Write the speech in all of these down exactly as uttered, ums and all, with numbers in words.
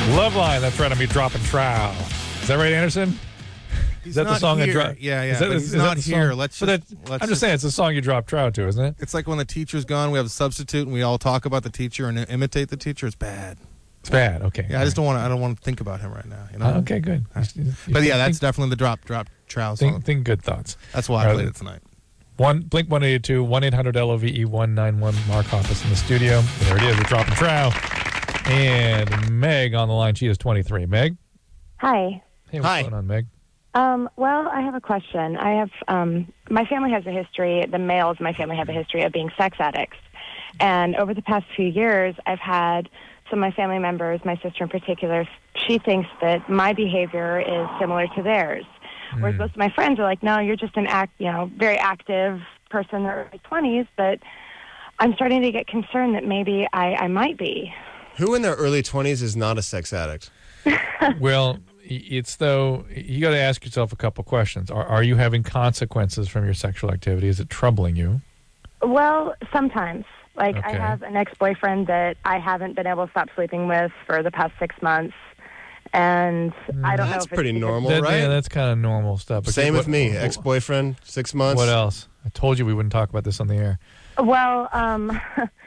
Loveline, that's right, I'm be dropping trowel. Is that right, Anderson? He's Is that the not song I here. drop? Yeah, yeah. Is that, but is, he's is that not the here. song? Let's But just, that, let's I'm just just- saying it's the song you drop trow to, isn't it? It's like when the teacher's gone, we have a substitute, and we all talk about the teacher and imitate the teacher. It's bad. It's bad. Okay. Yeah, I just don't want to. I don't want to think about him right now. You know. Uh, okay, good. Uh, You- you but yeah, think- that's definitely the drop drop trow song. think, think good thoughts. That's why I All played right. it tonight. One Blink one eighty-two, one eight hundred L O V E one nine one. Mark Hoppus in the studio. There it is. We're dropping trow. And Meg on the line. She is twenty-three. Meg? Hi. Hey, what's Hi. going on, Meg? Um, well, I have a question. I have um, my family has a history. The males in my family have a history of being sex addicts, and over the past few years, I've had some of my family members, my sister in particular. She thinks that my behavior is similar to theirs, whereas Mm. most of my friends are like, "No, you're just an act, you know, very active person in their early twenties." But I'm starting to get concerned that maybe I, I might be. Who in their early twenties is not a sex addict? Well, it's though, you got to ask yourself a couple questions. Are, are you having consequences from your sexual activity? Is it troubling you? Well, sometimes. Like, I Okay. have an ex-boyfriend that I haven't been able to stop sleeping with for the past six months. And I don't know That's if it's pretty because- normal, That- right? Yeah, that's kind of normal stuff. Okay, Same with what- me. what- Ex-boyfriend, six months. What else? I told you we wouldn't talk about this on the air. Well, um,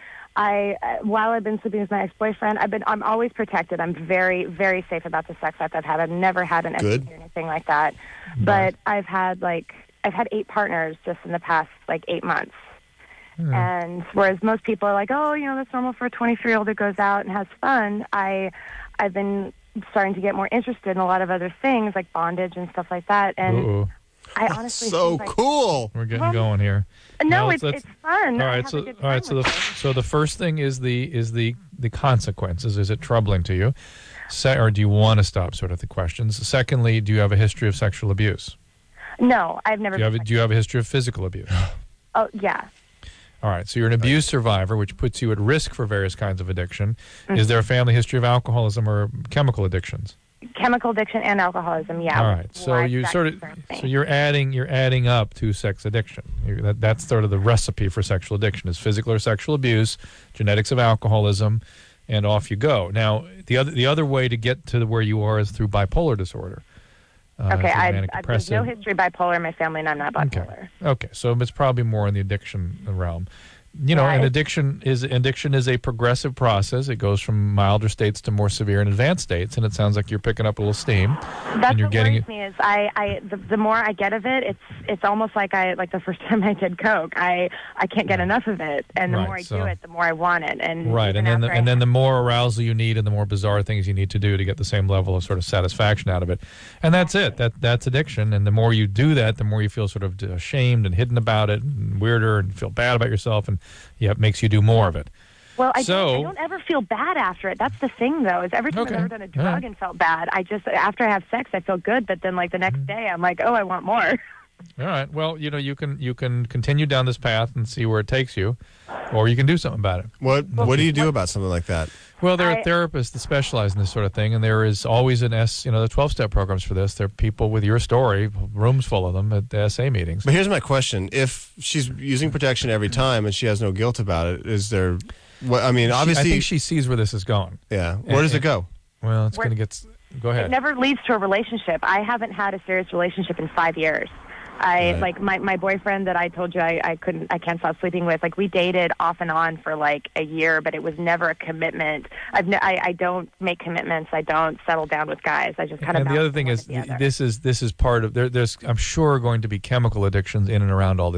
I uh, while I've been sleeping with my ex-boyfriend, I've been I'm always protected. I'm very, very safe about the sex life I've had. I've never had an S T D Good. or anything like that. But I've had like I've had eight partners just in the past like eight months. Hmm. And whereas most people are like, oh, you know, that's normal for a twenty-three-year-old that goes out and has fun. I I've been starting to get more interested in a lot of other things like bondage and stuff like that. And Uh-oh. I honestly So think, like, cool. We're getting Well, going here. No, Now, it's let's- it's fun. All I right, have so a good all right, time so the with it. so the first thing is the is the the consequences. Is it troubling to you? Se- or do you want to stop? Sort of the questions. Secondly, do you have a history of sexual abuse? No, I've never. Do you have a, been do you have a history of physical abuse? Oh, yeah. All right, so you're an abuse survivor, which puts you at risk for various kinds of addiction. Mm-hmm. Is there a family history of alcoholism or chemical addictions? Chemical addiction and alcoholism, yeah. All right, so Why you that sort of concerns me. so you're adding you're adding up to sex addiction. You, that, that's sort of the recipe for sexual addiction: is physical or sexual abuse, genetics of alcoholism, and off you go. Now, the other the other way to get to where you are is through bipolar disorder. Uh, Okay, through I, manic I, there's no depressive. history bipolar in my family, and I'm not bipolar. Okay. Okay. So it's probably more in the addiction realm. You know, Yeah, and it's- addiction is addiction is a progressive process. It goes from milder states to more severe and advanced states, and it sounds like you're picking up a little steam. That's and you're what getting worries it. me is I, I the, the more I get of it, it's it's almost like I like the first time I did coke. I I can't get enough of it, and the Right, more I so- do it, the more I want it. And Right, even and then the, after I and then have- the more arousal you need, and the more bizarre things you need to do to get the same level of sort of satisfaction out of it, and that's it. That that's addiction. And the more you do that, the more you feel sort of ashamed and hidden about it, and weirder, and feel bad about yourself, and yeah, it makes you do more of it. Well, I, So- don't, I don't ever feel bad after it. That's the thing, though, is every time Okay. I've ever done a All drug right. and felt bad, I just, after I have sex, I feel good, but then, like, the Mm-hmm. next day, I'm like, oh, I want more. All right. Well, you know, you can you can continue down this path and see where it takes you, or you can do something about it. What What do you do about something like that? Well, there are I- therapists that specialize in this sort of thing, and there is always an S, you know, the twelve-step programs for this. There are people with your story, rooms full of them at the S A meetings. But here's my question: if she's using protection every time and she has no guilt about it, is there? What I mean, She- obviously, I think she sees where this is going. yeah. Where does it go? Well, it's Where- going to get. s- Go It ahead. never leads to a relationship. I haven't had a serious relationship in five years. I Right. like my, my boyfriend that I told you I, I couldn't I can't stop sleeping with. Like we dated off and on for like a year, but it was never a commitment. I've ne- I I don't make commitments. I don't settle down with guys. I just kind of. And the other thing is, th- this is this is part of there. There's I'm sure going to be chemical addictions in and around all this.